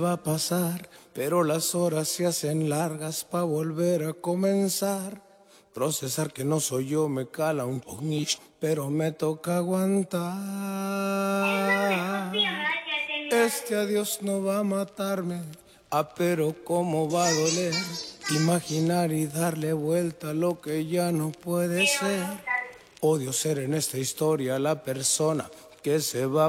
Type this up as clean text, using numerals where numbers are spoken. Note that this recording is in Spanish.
va a pasar, pero las horas se hacen largas pa' volver a comenzar. Procesar que no soy yo me cala un poquito, pero me toca aguantar. Este adiós no va a matarme, pero cómo va a doler. Imaginar y darle vuelta a lo que ya no puede ser. Odio ser en esta historia la persona que se va